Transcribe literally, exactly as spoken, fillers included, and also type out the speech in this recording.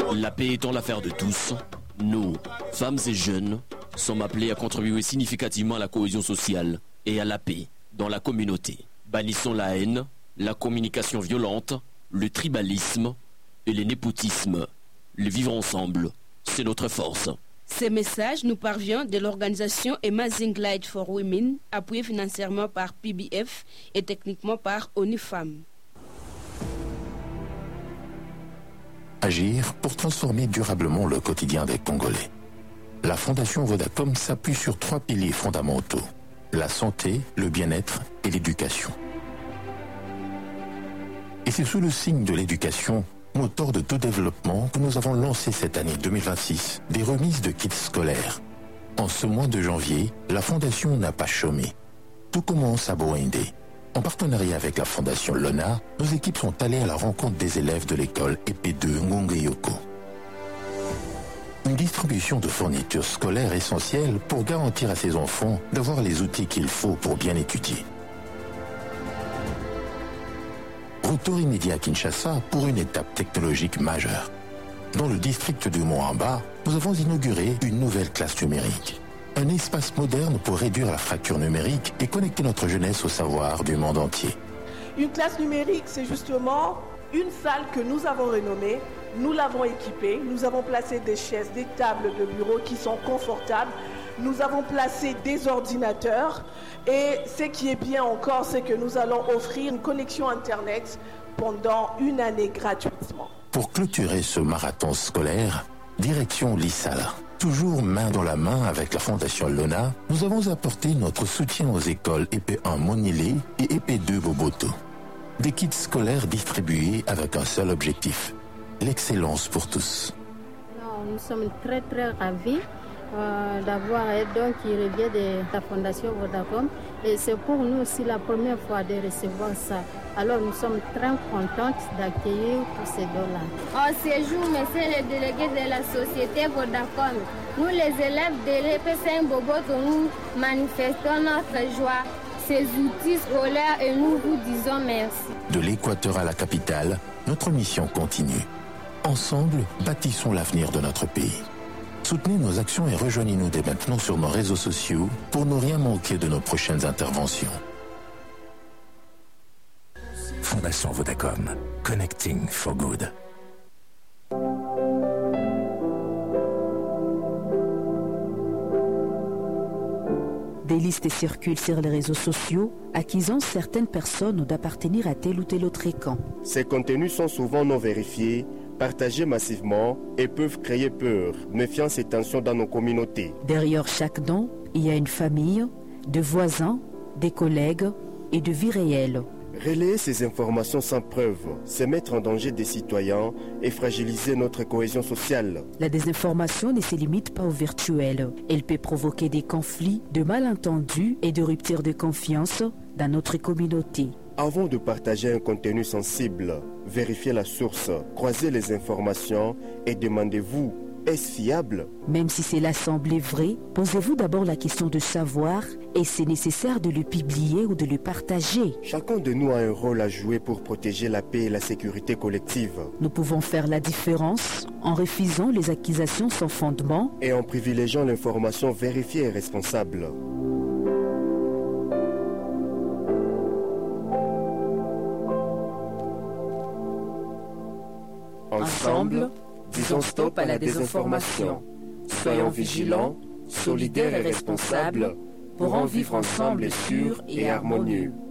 La paix étant l'affaire de tous, nous, femmes et jeunes, sommes appelés à contribuer significativement à la cohésion sociale et à la paix dans la communauté. Bannissons la haine, la communication violente, le tribalisme et les népotismes. Le vivre ensemble, c'est notre force. Ces messages nous parviennent de l'organisation Amazing Light for Women, appuyée financièrement par P B F et techniquement par ONU Femmes. Agir pour transformer durablement le quotidien des Congolais. La Fondation Vodacom s'appuie sur trois piliers fondamentaux: la santé, le bien-être et l'éducation. Et c'est sous le signe de l'éducation, moteur de tout développement, que nous avons lancé cette année deux mille vingt-six des remises de kits scolaires. En ce mois de janvier, la Fondation n'a pas chômé. Tout commence à Boindé. En partenariat avec la Fondation Lona, nos équipes sont allées à la rencontre des élèves de l'école E P deux Ngongeyoko. Une distribution de fournitures scolaires essentielles pour garantir à ces enfants d'avoir les outils qu'il faut pour bien étudier. Retour immédiat à Kinshasa pour une étape technologique majeure. Dans le district de Moamba, nous avons inauguré une nouvelle classe numérique. Un espace moderne pour réduire la fracture numérique et connecter notre jeunesse au savoir du monde entier. Une classe numérique, c'est justement une salle que nous avons rénommée, nous l'avons équipée, nous avons placé des chaises, des tables de bureau qui sont confortables, nous avons placé des ordinateurs et ce qui est bien encore, c'est que nous allons offrir une connexion Internet pendant une année gratuitement. Pour clôturer ce marathon scolaire, direction l'Issala. Toujours main dans la main avec la Fondation Lona, nous avons apporté notre soutien aux écoles E P un Monilé et E P deux Boboto. Des kits scolaires distribués avec un seul objectif, l'excellence pour tous. Non, nous sommes très très ravis euh, d'avoir un don qui revient de la Fondation Vodacom et c'est pour nous aussi la première fois de recevoir ça. Alors nous sommes très contentes d'accueillir tous ces dons-là. En séjour, monsieur le délégué de la société Vodacom, nous les élèves de l'E P cinq Boboto, nous manifestons notre joie, ces outils scolaires et nous vous disons merci. De l'Équateur à la capitale, notre mission continue. Ensemble, bâtissons l'avenir de notre pays. Soutenez nos actions et rejoignez-nous dès maintenant sur nos réseaux sociaux pour ne rien manquer de nos prochaines interventions. Fondation Vodacom. Connecting for good. Des listes circulent sur les réseaux sociaux, accusant certaines personnes d'appartenir à tel ou tel autre camp. Ces contenus sont souvent non vérifiés, partagés massivement et peuvent créer peur, méfiance et tension dans nos communautés. Derrière chaque don, il y a une famille, des voisins, des collègues et de vie réelle. Relayer ces informations sans preuve, c'est mettre en danger des citoyens et fragiliser notre cohésion sociale. La désinformation ne se limite pas au virtuel. Elle peut provoquer des conflits, de malentendus et de ruptures de confiance dans notre communauté. Avant de partager un contenu sensible, vérifiez la source, croisez les informations et demandez-vous, est-ce fiable? Même si cela semble vrai, posez-vous d'abord la question de savoir est-ce nécessaire de le publier ou de le partager. Chacun de nous a un rôle à jouer pour protéger la paix et la sécurité collective. Nous pouvons faire la différence en refusant les accusations sans fondement et en privilégiant l'information vérifiée et responsable. Ensemble, disons stop à la désinformation. Soyons vigilants, solidaires et responsables pour en vivre ensemble sûr et harmonieux.